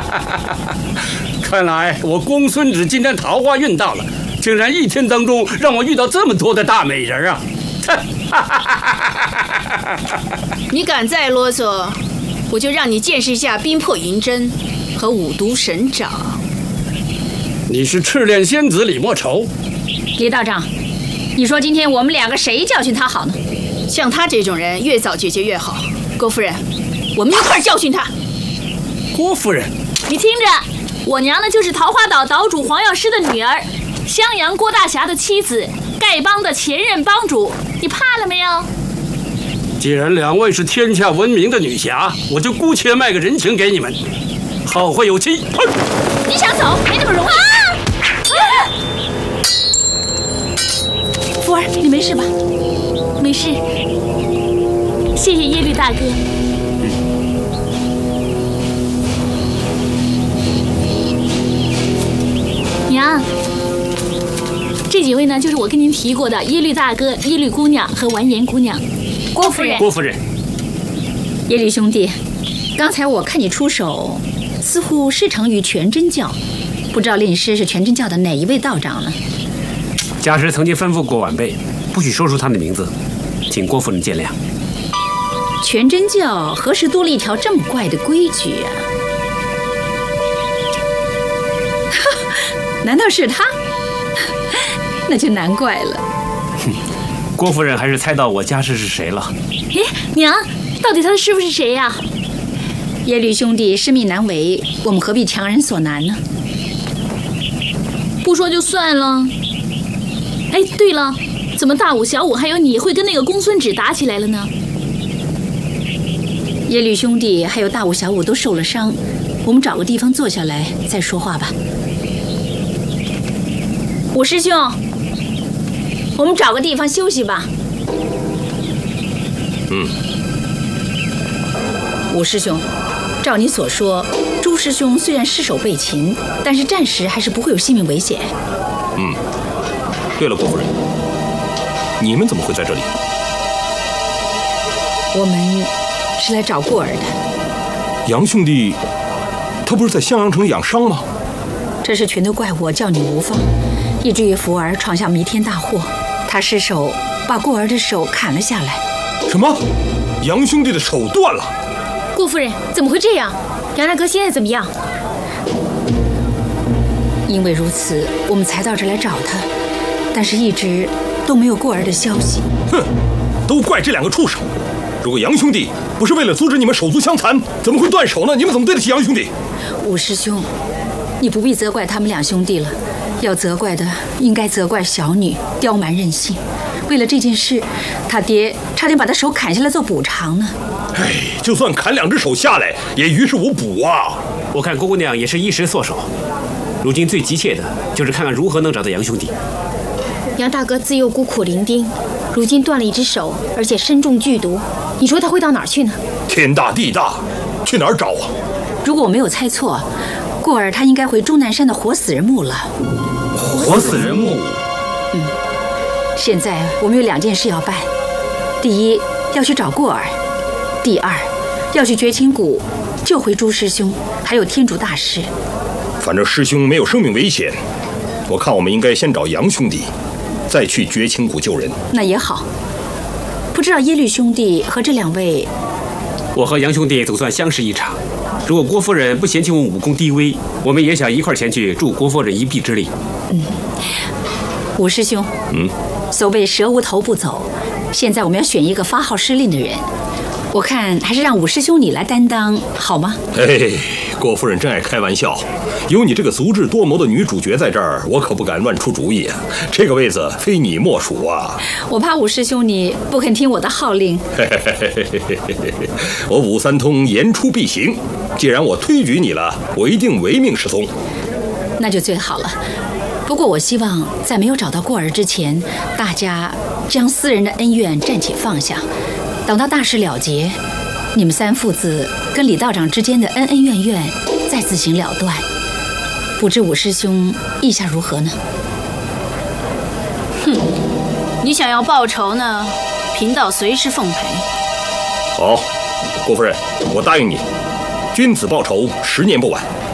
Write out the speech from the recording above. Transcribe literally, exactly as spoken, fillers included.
看来我公孙止今天桃花运到了，竟然一天当中让我遇到这么多的大美人啊！ 你敢再啰嗦，我就让你见识一下冰魄银针和五毒神掌。 你是赤练仙子李莫愁。 李道长，你说今天我们两个谁教训他好呢？ 像他这种人，越早决绝越好。郭夫人，我们一块儿教训他。 郭夫人， 你听着，我娘呢就是桃花岛岛主黄药师的女儿，襄阳郭大侠的妻子，丐帮的前任帮主，你怕了没有？ 既然两位是天下闻名的女侠，我就姑且卖个人情给你们，后会有期。 你想走，没那么容易。啊！福儿，你没事吧？没事，谢谢耶律大哥。娘，这几位呢，就是我跟您提过的耶律大哥、耶律姑娘和完颜姑娘。 郭夫人， 郭夫人， 耶律兄弟，刚才我看你出手，似乎师承于全真教，不知道令师是全真教的哪一位道长呢？ 家师曾经吩咐过晚辈，不许说出他的名字，请郭夫人见谅。 全真教何时多了一条这么怪的规矩啊？难道是他？那就难怪了。 哼，郭夫人还是猜到我家师是谁了。 哎，娘，到底他的师傅是谁呀？ 耶律兄弟师命难违，我们何必强人所难呢？ 不说就算了。哎，对了，怎么大武、小武还有你会跟那个公孙止打起来了呢？ 耶律兄弟还有大武、小武都受了伤，我们找个地方坐下来再说话吧。 武师兄，我们找个地方休息吧。 嗯。 武师兄，照你所说，朱师兄虽然失手被擒，但是暂时还是不会有性命危险。 嗯。对了，郭夫人，你们怎么会在这里？ 我们是来找过儿的。 杨兄弟，他不是在襄阳城养伤吗？ 这事全都怪我叫你无方，以至于福儿闯下弥天大祸。他失手把过儿的手砍了下来。 什么？杨兄弟的手断了？ 顾夫人，怎么会这样？杨大哥现在怎么样？ 因为如此，我们才到这来找他，但是一直都没有过儿的消息。 哼，都怪这两个畜生！如果杨兄弟不是为了阻止你们手足相残，怎么会断手呢？你们怎么对得起杨兄弟？ 武师兄，你不必责怪他们两兄弟了，要责怪的应该责怪小女刁蛮任性。为了这件事，他爹差点把他手砍下来做补偿呢。 哎，就算砍两只手下来，也于事无补啊！ 我看郭姑娘也是一时缩手，如今最急切的就是看看如何能找到杨兄弟。 杨大哥自幼孤苦伶仃，如今断了一只手，而且身中剧毒，你说他会到哪儿去呢？ 天大地大，去哪儿找啊？ 如果我没有猜错，过儿他应该回终南山的活死人墓了。 活死人墓？ 嗯。现在我们有两件事要办：第一，要去找过儿；第二，要去绝情谷救回朱师兄，还有天竺大师。 反正师兄没有生命危险，我看我们应该先找杨兄弟，再去绝情谷救人。 那也好。不知道耶律兄弟和这两位…… 我和杨兄弟总算相识一场。如果郭夫人不嫌弃我武功低微，我们也想一块前去助郭夫人一臂之力。 嗯，武师兄， 嗯， 所谓蛇无头不走，现在我们要选一个发号施令的人，我看还是让武师兄你来担当好吗？ 哎，郭夫人真爱开玩笑，有你这个足智多谋的女主角在这儿，我可不敢乱出主意啊。这个位子非你莫属啊！ 我怕武师兄你不肯听我的号令。 我武三通言出必行，既然我推举你了，我一定唯命是从。 那就最好了。不过我希望在没有找到过儿之前，大家将私人的恩怨暂且放下，等到大事了结，你们三父子跟李道长之间的恩恩怨怨再自行了断。不知武师兄意下如何呢？ 哼，你想要报仇呢，贫道随时奉陪。 好，郭夫人，我答应你，君子报仇，十年不晚。